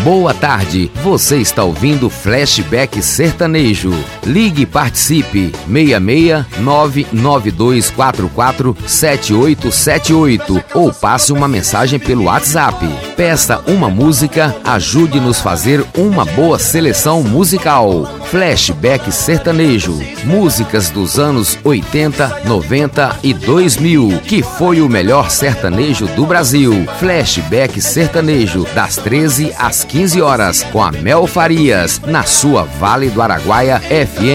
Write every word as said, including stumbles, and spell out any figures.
Boa tarde, você está ouvindo Flashback Sertanejo. Ligue e participe, seis seis nove nove dois quatro quatro sete oito sete oito ou passe uma mensagem pelo WhatsApp. Peça uma música, ajude-nos a fazer uma boa seleção musical. Flashback Sertanejo, músicas dos anos oitenta, noventa e dois mil, que foi o melhor sertanejo do Brasil. Flashback Sertanejo, das treze às quinze horas, com a Mel Farias, na sua Vale do Araguaia F M.